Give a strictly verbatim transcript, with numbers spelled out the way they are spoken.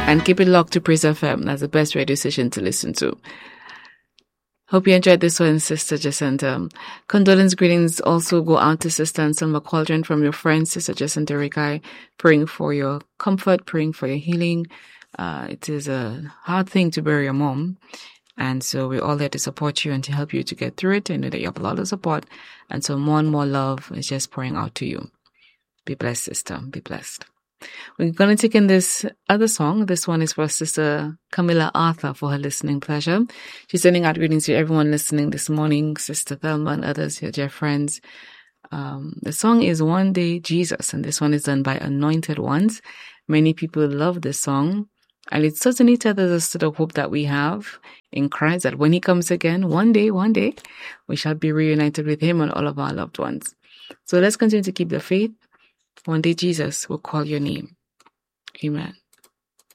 And keep it locked to Praise F M. That's the best radio station to listen to. Hope you enjoyed this one, Sister Jacinta. Condolence greetings also go out to Sister Anselma Cauldron from your friend, Sister Jacinta Rikai, praying for your comfort, praying for your healing. Uh, it is a hard thing to bury your mom. And so we're all there to support you and to help you to get through it. I know that you have a lot of support. And so more and more love is just pouring out to you. Be blessed, sister. Be blessed. We're going to take in this other song. This one is for Sister Camilla Arthur for her listening pleasure. She's sending out greetings to everyone listening this morning, Sister Thelma and others, your dear friends. Um, the song is One Day Jesus, and this one is done by Anointed Ones. Many people love this song, and it certainly tethers us to the hope that we have in Christ, that when he comes again, one day, one day, we shall be reunited with him and all of our loved ones. So let's continue to keep the faith. One day Jesus will call your name. Amen.